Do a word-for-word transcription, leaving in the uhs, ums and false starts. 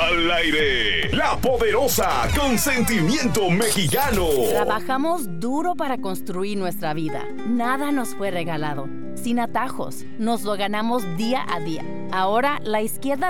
Al aire, La Poderosa, con sentimiento mexicano. Trabajamos duro para construir nuestra vida. Nada nos fue regalado. Sin atajos, nos lo ganamos día a día. Ahora la izquierda